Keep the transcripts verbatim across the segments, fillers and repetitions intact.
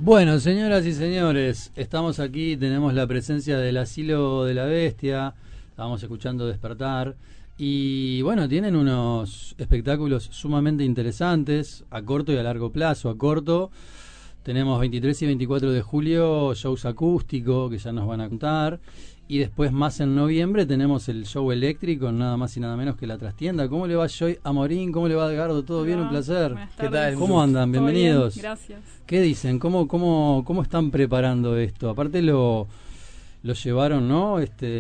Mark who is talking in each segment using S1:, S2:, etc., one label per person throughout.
S1: Bueno, señoras y señores, estamos aquí, tenemos la presencia del Asilo de la Bestia, estábamos escuchando Despertar, y bueno, tienen unos espectáculos sumamente interesantes, a corto y a largo plazo. A corto tenemos veintitrés y veinticuatro de julio, shows acústicos que ya nos van a contar, y después más en noviembre tenemos el show eléctrico, nada más y nada menos que La Trastienda. ¿Cómo le va Joy Amorín? ¿Cómo le va Edgardo? ¿Todo bien? Un placer.
S2: ¿Qué tal?
S1: ¿Cómo andan? Bienvenidos.
S2: Bien, gracias.
S1: ¿Qué dicen? ¿Cómo, cómo, cómo están preparando esto? Aparte lo, lo llevaron, ¿no?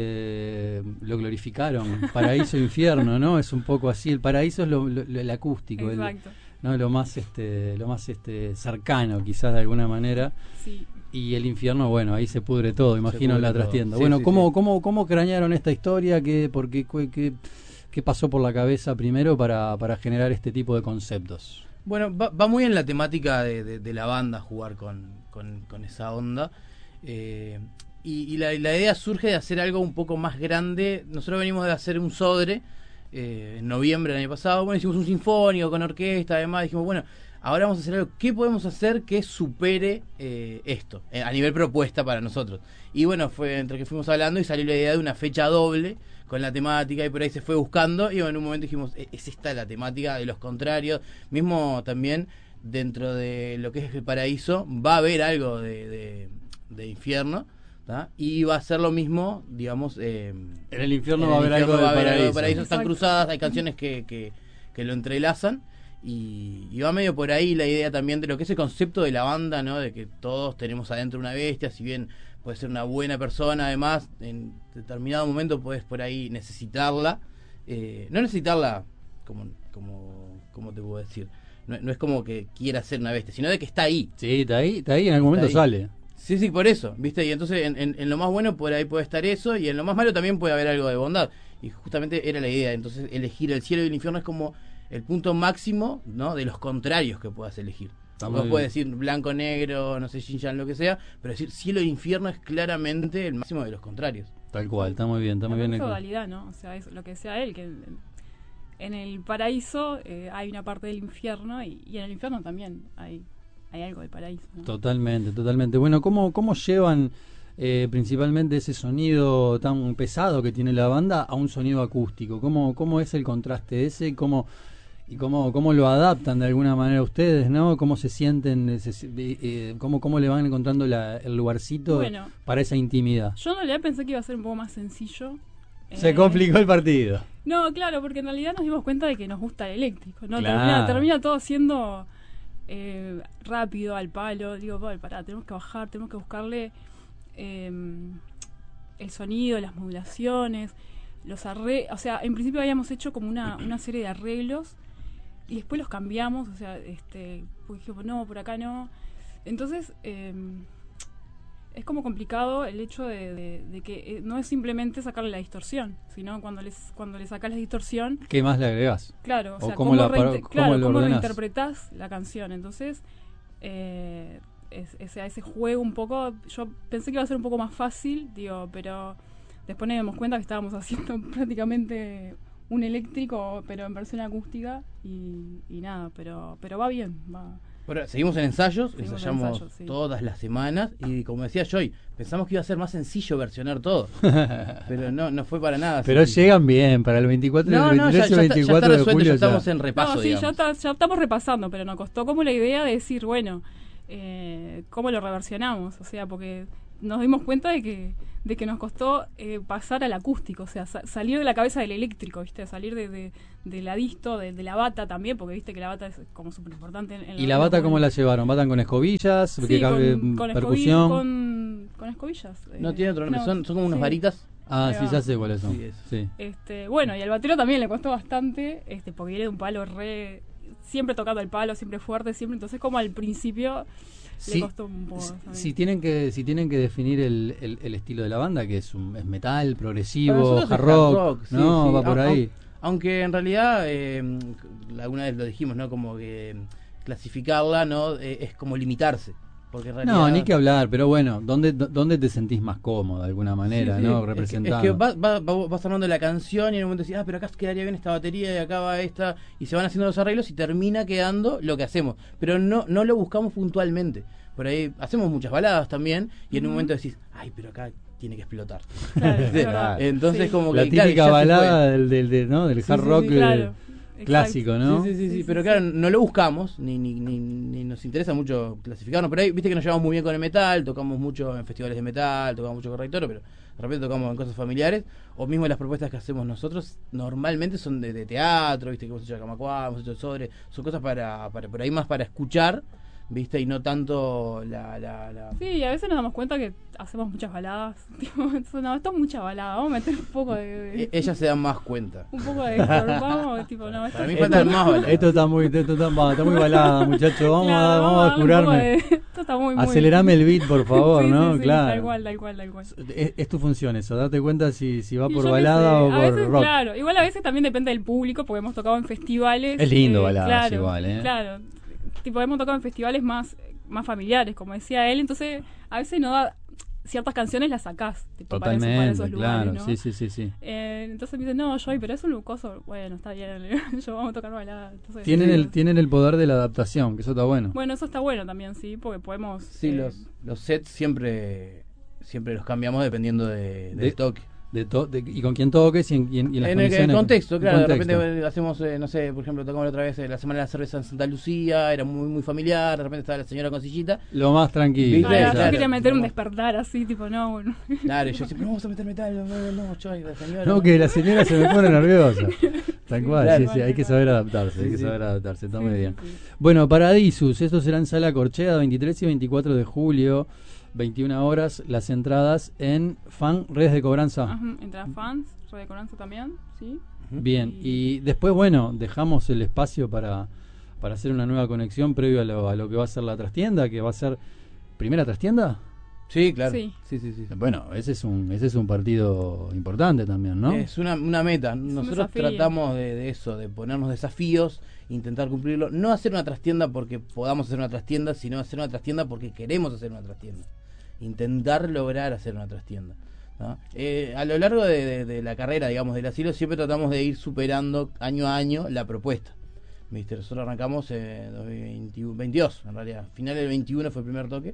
S1: Este, lo glorificaron. Paraíso e infierno, ¿no? Es un poco así. El paraíso es lo, lo, lo el acústico, el, ¿no? Lo más, este, lo más este, cercano, quizás de alguna manera.
S2: Sí.
S1: Y el infierno, bueno, ahí se pudre todo, imagino, en La Trastienda.
S3: Sí,
S1: bueno,
S3: sí,
S1: ¿cómo,
S3: sí.
S1: cómo, ¿cómo cranearon esta historia? ¿Qué, por qué, qué, qué pasó por la cabeza primero para, para generar este tipo de conceptos?
S3: Bueno, va, va muy en la temática de, de, de la banda jugar con, con, con esa onda. Eh, y y la, la idea surge de hacer algo un poco más grande. Nosotros venimos de hacer un Sodre eh, en noviembre del año pasado. Bueno, hicimos un sinfónico con orquesta, además. Dijimos, bueno, ahora vamos a hacer algo. ¿Qué podemos hacer que supere eh, esto? Eh, a nivel propuesta para nosotros. Y bueno, fue entre que fuimos hablando y salió la idea de una fecha doble con la temática, y por ahí se fue buscando, y bueno, en un momento dijimos, es esta la temática de los contrarios. Mismo también dentro de lo que es el paraíso va a haber algo de, de, de infierno, ¿tá? Y va a ser lo mismo, digamos, eh,
S1: en el infierno
S3: en
S1: va a
S3: el
S1: haber algo
S3: infierno va a
S1: de
S3: haber algo de
S1: paraíso.
S3: paraíso. Están
S2: Exacto.
S3: cruzadas, hay canciones que, que, que lo entrelazan, y, y va medio por ahí la idea también de lo que es el concepto de la banda, ¿no? De que todos tenemos adentro una bestia, si bien puede ser una buena persona, además en determinado momento puedes por ahí necesitarla, eh, no necesitarla como, como, como te puedo decir, no, no es como que quiera ser una bestia, sino de que está ahí.
S1: Sí, está ahí, está ahí, en algún momento
S3: Está ahí.
S1: sale.
S3: Sí, sí, por eso, ¿viste? Y entonces en, en, en lo más bueno por ahí puede estar eso, y en lo más malo también puede haber algo de bondad. Y justamente era la idea. Entonces elegir el cielo y el infierno es como el punto máximo, ¿no? De los contrarios que puedas elegir. Vos puedes decir blanco, negro, no sé, yin yang, lo que sea, pero decir cielo e infierno es claramente el máximo de los contrarios.
S1: Tal cual, está muy bien, está muy bien.
S2: Es dualidad, ¿no? O sea, es lo que sea él, que en, en el paraíso eh, hay una parte del infierno, y, y en el infierno también hay, hay algo del paraíso, ¿no?
S1: Totalmente, totalmente. Bueno, ¿cómo, cómo llevan eh, principalmente ese sonido tan pesado que tiene la banda a un sonido acústico? ¿Cómo, cómo es el contraste ese? ¿Cómo, y cómo, cómo lo adaptan de alguna manera ustedes, ¿no? ¿Cómo se sienten? Se, eh, cómo, ¿Cómo le van encontrando la, el lugarcito
S2: Bueno,
S1: para esa intimidad?
S2: yo en realidad pensé que iba a ser un poco más sencillo.
S1: Se
S2: Eh,
S1: complicó el partido.
S2: No, claro, porque en realidad nos dimos cuenta de que nos gusta el eléctrico, ¿no?
S1: Claro.
S2: Termina, termina todo siendo eh, rápido, al palo. Digo, vale, pará, tenemos que bajar, tenemos que buscarle eh, el sonido, las modulaciones, los arreglos. O sea, en principio habíamos hecho como una, una serie de arreglos y después los cambiamos, o sea, este, pues dijimos, no, por acá no. Entonces, eh, es como complicado el hecho de, de, de que eh, no es simplemente sacarle la distorsión, sino cuando les cuando le sacas la distorsión,
S1: ¿Qué más le agregás?
S2: claro, o
S1: ¿O
S2: sea,
S1: cómo
S2: cómo,
S1: la
S2: reinte-
S1: paro- cómo
S2: claro,
S1: lo
S2: cómo
S1: ordenás?
S2: reinterpretás la canción. Entonces, eh, es, es, ese juego un poco, yo pensé que iba a ser un poco más fácil, digo, pero después nos dimos cuenta que estábamos haciendo prácticamente un eléctrico, pero en versión acústica, y, y nada, pero pero va bien, va.
S3: Bueno, seguimos en ensayos,
S2: Seguimos en
S3: ensayamos
S2: ensayos, sí.
S3: todas las semanas, y como decía Joy, pensamos que iba a ser más sencillo versionar todo, pero no no fue para nada
S1: Pero
S3: sencillo.
S1: llegan bien para el veinticuatro,
S3: No,
S1: el
S3: no, ya,
S1: veintitrés y
S3: ya está, ya
S1: veinticuatro
S3: está
S1: de
S3: resuelto,
S1: julio
S3: ya estamos
S1: ya.
S3: en repaso,
S2: No, sí, ya,
S3: digamos.
S2: está- ya estamos repasando, pero nos costó como la idea de decir, bueno, eh, ¿cómo lo reversionamos? O sea, porque nos dimos cuenta de que de que nos costó eh, pasar al acústico, o sea, sa- salir de la cabeza del eléctrico, ¿viste? Salir de, de, de la disto, de, de la bata también, porque viste que la bata es como súper importante. En, en
S1: ¿Y la bata cómo la llevaron? ¿Batan con escobillas?
S2: Sí,
S1: ¿Qué cabe-
S2: con, con, escobi-
S1: percusión?
S2: con, con escobillas.
S3: No
S2: eh,
S3: tiene otro nombre,
S2: no,
S3: son, son como unas
S2: sí.
S3: varitas.
S1: Ah,
S2: Ahí
S1: sí,
S2: va.
S1: ya sé cuáles son.
S3: Sí, eso.
S1: Sí.
S2: Este, bueno, y al batero también le costó bastante, este, porque viene de un palo re, siempre tocando el palo, siempre fuerte, siempre, entonces como al principio
S1: Sí,
S2: le costó un poco.
S1: si,
S2: también.
S1: si tienen que si tienen que definir el, el, el estilo de la banda, que es un es metal,
S3: Para
S1: progresivo,
S3: nosotros
S1: hard
S3: es
S1: rock,
S3: sí,
S1: no,
S3: sí.
S1: va por
S3: Au-
S1: ahí.
S3: au- Aunque en realidad, eh, alguna vez lo dijimos, ¿no? Como que clasificarla, ¿no? Eh, es como limitarse. porque en realidad...
S1: No, ni que hablar, pero bueno, ¿dónde, dónde te sentís más cómodo de alguna manera,
S3: Sí, sí.
S1: ¿no?
S3: Es que-
S1: Representando.
S3: Es que, vas, vas, vas armando la canción y en un momento decís, ah, pero acá quedaría bien esta batería y acá va esta, y se van haciendo los arreglos y termina quedando lo que hacemos. Pero no, no lo buscamos puntualmente. Por ahí hacemos muchas baladas también y en un
S2: Ujú.
S3: momento decís, ay, pero acá tiene que explotar.
S2: Claro, es verdad.
S3: Entonces
S2: Sí.
S3: como que...
S1: La
S3: claro,
S1: típica
S3: ya se
S1: balada
S3: fue.
S1: del, del, del- ¿no? del
S3: Sí,
S1: hard
S3: sí,
S1: rock
S3: sí,
S1: eh,
S2: claro.
S1: clásico, ¿no?
S3: Sí, sí, sí, sí,
S2: Sí, sí,
S3: pero
S2: sí.
S3: claro, no lo buscamos, ni, ni, ni, ni nos interesa mucho clasificarnos. Pero ahí, viste que nos llevamos muy bien con el metal, tocamos mucho en festivales de metal, tocamos mucho con Rectoro, pero de repente tocamos en cosas familiares. O mismo las propuestas que hacemos nosotros normalmente son de, de teatro, viste que hemos hecho de Camacuá, hemos hecho de Sobre, son cosas para, para, por ahí más para escuchar, viste, y no tanto la... la, la...
S2: Sí, y a veces nos damos cuenta que hacemos muchas baladas. Tipo, entonces, no, esto es mucha balada, vamos a meter un poco de... de-
S3: E- Ellas se dan más cuenta.
S2: un poco de... vamos, tipo, no, esto
S3: Para mí
S2: es-
S3: faltan más baladas.
S1: Esto está muy, esto está, va, está muy balada, muchachos. Vamos,
S2: Claro,
S1: a, vamos a
S2: darle un poco
S1: curarme.
S2: de- Esto está muy, muy...
S1: Acelerame el beat, por favor,
S2: Sí,
S1: ¿no?
S2: sí, sí,
S1: claro.
S2: Tal cual, tal cual, tal cual.
S1: Es, es tu función eso, darte cuenta si, si va
S2: Y
S1: por
S2: yo qué
S1: balada
S2: sé,
S1: o
S2: a
S1: por
S2: veces,
S1: rock.
S2: Claro, igual a veces también depende del público, porque hemos tocado en festivales.
S1: Es lindo
S2: eh,
S1: baladas
S2: claro,
S1: igual, ¿eh?
S2: Claro, tipo hemos tocado en festivales más, más familiares, como decía él, entonces a veces no da, ciertas canciones las sacás, tipo, para, esos, para
S1: Totalmente,
S2: esos lugares,
S1: claro.
S2: ¿no?
S1: Sí, sí, sí, sí.
S2: Eh, entonces me dicen, no, Joy, pero es un coso, bueno, está bien, yo vamos a tocar balada. Entonces,
S1: Tienen
S2: sí,
S1: el, tienen el poder de la adaptación, que eso está bueno.
S2: Bueno, eso está bueno también, sí, porque podemos...
S3: Sí,
S2: eh,
S3: los, los sets siempre siempre los cambiamos dependiendo de, del
S1: De-
S3: toque.
S1: De to- de- y con quién toques y en, y en- y en las
S3: En el,
S1: condiciones.
S3: contexto,
S1: en
S3: claro,
S1: contexto.
S3: de repente eh, hacemos, eh, no sé, por ejemplo, tocamos la otra vez eh, la Semana de la Cerveza en Santa Lucía, era muy muy familiar, de repente estaba la señora con sillita.
S1: Lo más tranquilo.
S3: ¿Viste?
S2: ah,
S3: claro.
S2: yo quería meter un
S3: Como-
S2: despertar así, tipo, no, bueno.
S3: Claro, y yo siempre, no, vamos a meter metal, no, no, no, Choy, la señora.
S1: No, que la señora se me pone nerviosa. Tal cual,
S3: Claro.
S1: sí, sí, hay que saber adaptarse, hay
S3: Sí,
S1: que
S3: sí.
S1: saber adaptarse, está
S2: Sí,
S1: muy
S2: sí,
S1: bien.
S2: sí.
S1: Bueno, Paradisus, esto será en Sala Corchea, veintitrés y veinticuatro de julio, veintiuna horas, las entradas en Fan Redes de Cobranza.
S2: Ajá, entre las fans, Radio Coranza también, sí.
S1: Bien, y después, bueno, dejamos el espacio para, para hacer una nueva conexión previo a lo, a lo que va a ser la trastienda, que va a ser... ¿Primera trastienda?
S3: Sí, claro.
S2: Sí.
S3: Sí, sí, sí.
S1: Bueno, ese es un ese es un partido importante también, ¿no?
S3: Es una, una meta. Nosotros
S2: desafío.
S3: tratamos de, de eso, de ponernos desafíos, intentar cumplirlo. No hacer una trastienda porque podamos hacer una trastienda, sino hacer una trastienda porque queremos hacer una trastienda. Intentar lograr hacer una trastienda, ¿no? Eh, a lo largo de, de- de la carrera, digamos, del asilo, siempre tratamos de ir superando año a año la propuesta. ¿Viste? Nosotros arrancamos en dos mil veintiuno, veintidós, en realidad. Final del veintiuno fue el primer toque.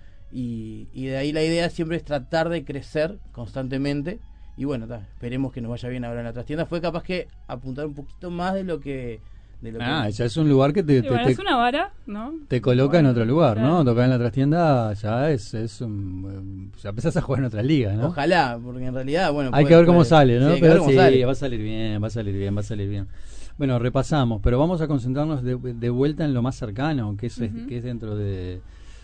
S3: Y, y de ahí la idea siempre es tratar de crecer constantemente. Y bueno, ta, esperemos que nos vaya bien ahora en la trastienda. Fue capaz que apuntar un poquito más de lo que... De lo
S1: Ah,
S3: que
S1: ya es un lugar que te,
S2: Y
S1: te,
S2: bueno,
S1: te-
S2: es una vara, ¿no?
S1: te coloca en otro lugar, ¿no?
S2: Claro.
S1: Tocar en la trastienda ya es, es un, ya empezás a jugar en otra liga, ¿no?
S3: Ojalá, porque en realidad, bueno...
S1: Hay
S3: puede-
S1: que ver cómo
S3: puede-
S1: sale, ¿no?
S3: sí, hay que ver
S1: Pero
S3: cómo
S1: sí,
S3: sale.
S1: va a salir bien, va a salir bien, va a salir bien. Bueno, repasamos, pero vamos a concentrarnos de, de vuelta en lo más cercano, que es,
S2: Ujú.
S1: que es dentro de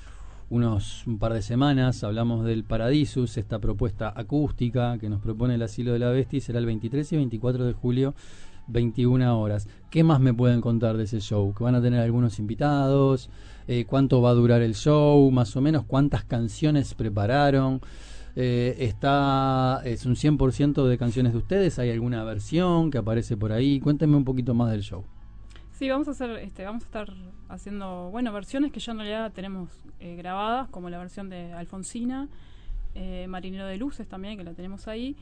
S1: unos un par de semanas. Hablamos del Paradisus, esta propuesta acústica que nos propone el Asilo de la Bestia, y será el veintitrés y veinticuatro de julio, veintiuna horas. ¿Qué más me pueden contar de ese show? ¿Que van a tener algunos invitados? Eh, ¿Cuánto va a durar el show? Más o menos, ¿cuántas canciones prepararon? Eh, está es un cien por ciento de canciones de ustedes. ¿Hay alguna versión que aparece por ahí? Cuéntenme un poquito más del show.
S2: Sí, vamos a hacer, este, vamos a estar haciendo, bueno, versiones que ya en realidad tenemos eh, grabadas, como la versión de Alfonsina, eh, Marinero de Luces también, que la tenemos ahí.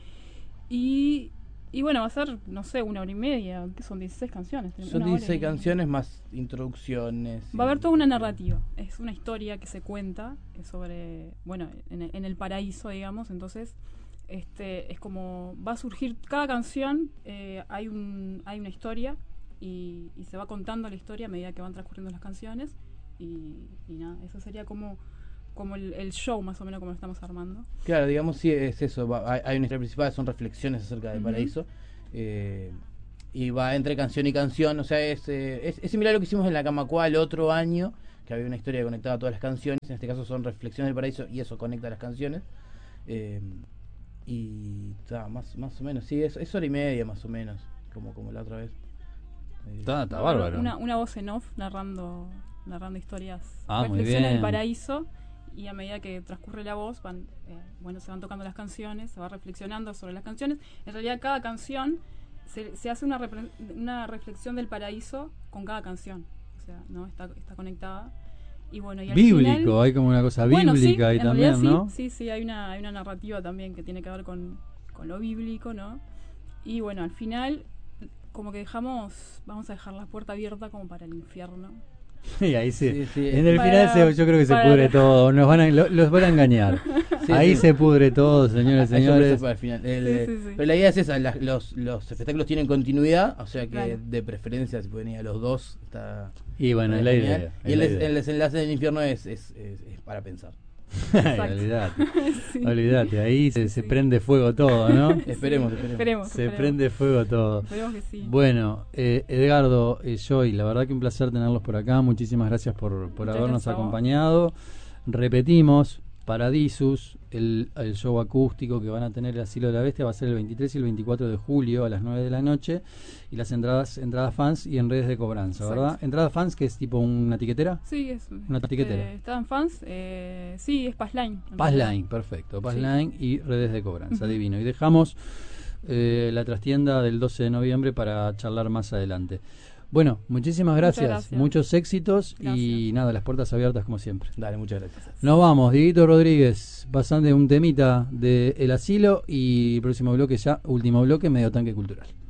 S2: Y, y bueno, va a ser, no sé, una hora y media, que son dieciséis canciones. tenemos
S3: Son
S2: una hora
S3: dieciséis
S2: y-
S3: canciones más introducciones.
S2: Va a haber
S3: y-
S2: toda una narrativa, es una historia que se cuenta es sobre, bueno, en, el- en el paraíso, digamos, entonces este es como va a surgir cada canción, eh, hay un hay una historia y, y se va contando la historia a medida que van transcurriendo las canciones y, y nada, eso sería como como el, el show más o menos como lo estamos armando.
S3: Claro, digamos, sí, es eso. va- hay, hay una historia principal, son reflexiones acerca del
S2: Ujú.
S3: paraíso. eh, y va entre canción y canción. O sea, es, eh, es, es similar a lo que hicimos en la Camacuá el otro año, que había una historia conectada a todas las canciones. En este caso son reflexiones del paraíso y eso conecta a las canciones. Eh, y ta, más, más o menos, sí, es, es hora y media más o menos, como, como la otra vez. Eh,
S1: Está, está
S2: Va a haber
S1: bárbaro.
S2: Una, una voz en off narrando narrando historias,
S1: Ah, muy
S2: reflexiones
S1: bien.
S2: del paraíso, y a medida que transcurre la voz van eh, bueno se van tocando las canciones, se va reflexionando sobre las canciones. En realidad cada canción se, se hace una, repre- una reflexión del paraíso con cada canción, o sea, no está, está conectada Y bueno, y al
S1: Bíblico,
S2: final,
S1: hay como una cosa
S2: bueno,
S1: bíblica
S2: sí,
S1: ahí
S2: en
S1: también,
S2: realidad
S1: ¿no?
S2: Sí, sí, sí, hay una, hay una narrativa también que tiene que ver con, con lo bíblico, ¿no? Y bueno, al final, como que dejamos, vamos a dejar la puerta abierta como para el infierno.
S1: Y ahí se,
S3: Sí, sí.
S1: en el
S2: Para-
S1: final se- yo creo que se
S2: para-
S1: pudre todo, nos van a, lo- los van a engañar.
S3: Sí,
S1: ahí
S3: sí.
S1: se pudre todo, señores,
S3: Hay sorpresa
S1: señores.
S3: para el final. El,
S2: Sí,
S3: eh,
S2: sí, sí.
S3: Pero la idea es esa, la- los, los espectáculos tienen continuidad, o sea que
S2: Claro.
S3: de preferencia si pueden ir a los dos, está,
S1: Y bueno, es
S3: está
S1: la
S3: genial.
S1: idea.
S3: Y
S1: es
S3: el,
S1: la
S3: des-
S1: idea.
S3: el desenlace del infierno es, es, es, es para pensar.
S2: Exacto.
S1: Olvídate,
S2: Sí.
S1: olvídate, ahí se,
S2: Sí,
S1: se
S2: sí.
S1: prende fuego todo, ¿no?
S3: Esperemos, esperemos.
S2: Esperemos.
S1: Se
S2: esperemos.
S1: prende fuego todo.
S2: Esperemos que sí.
S1: Bueno, eh, Edgardo, eh, Joy, la verdad que un placer tenerlos por acá. Muchísimas gracias por, por
S2: Muchas
S1: habernos
S2: gracias a vos.
S1: acompañado. Repetimos, Paradisus, el, el show acústico que van a tener el Asilo de la Bestia va a ser el veintitrés y el veinticuatro de julio a las nueve de la noche. Y las entradas, entradas fans y en redes de cobranza,
S2: Exacto.
S1: ¿verdad? Entradas fans, que es tipo una tiquetera.
S2: Sí, es.
S1: Una tiquetera.
S2: Eh, ¿Estaban fans? Eh, sí, es Passline. en realidad.
S1: Passline, perfecto. Passline y redes de cobranza,
S2: Ujú.
S1: divino. Y dejamos eh, la trastienda del doce de noviembre para charlar más adelante. Bueno, muchísimas
S2: Muchas
S1: gracias,
S2: gracias.
S1: muchos éxitos y
S2: Gracias.
S1: nada, las puertas abiertas como siempre.
S3: Dale, muchas gracias.
S1: Nos vamos, Dieguito Rodríguez, pasando un temita de El Asilo y próximo bloque ya, último bloque, Medio Tanque Cultural.